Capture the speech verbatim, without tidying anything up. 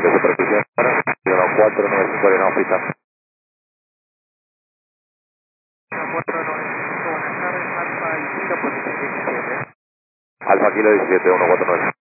de supervisión para uno cuatro nueve cinco de una pista. cuatro nueve cinco, buenas tardes, Alfa y Kilo, posición diecisiete. Alfa Kilo diecisiete, uno cuatro nueve.